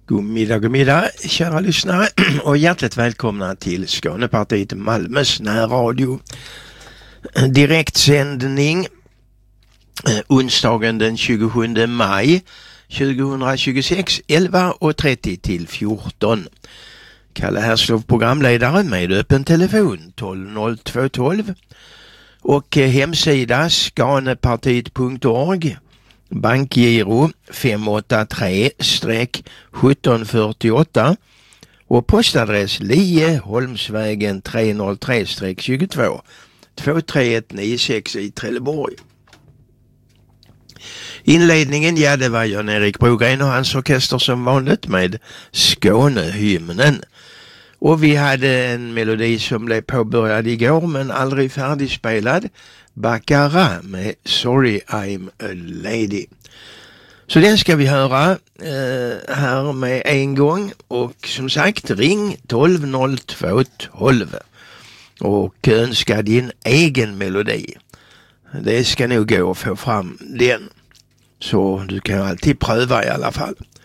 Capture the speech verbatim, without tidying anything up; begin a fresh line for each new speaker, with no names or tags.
God middag, god middag, kära lyssnare, och hjärtligt välkomna till Skånepartiet Malmös närradio. Direktsändning eh, onsdagen den tjugosjunde maj tjugohundratjugosex, elva och trettio till fjorton. Kalle Herslov, programledare, med öppen telefon tolv noll två tolv och eh, hemsida skanepartiet punkt org. Bankgiro fem åtta tre sjutton fyrtioåtta och postadress Lie Holmsvägen tre noll tre tjugotvå två tre ett nio sex i Trelleborg. Inledningen, ja, det var Jan-Erik Brogren och hans orkester som vanligt med Skånehymnen. Och vi hade en melodi som blev påbörjad igår men aldrig färdigspelad, Baccarat med Sorry I'm a Lady. Så den ska vi höra eh, här med en gång, och som sagt, ring tolv noll två tolv och önska din egen melodi. Det ska nog gå att få fram den, så du kan alltid pröva i alla fall.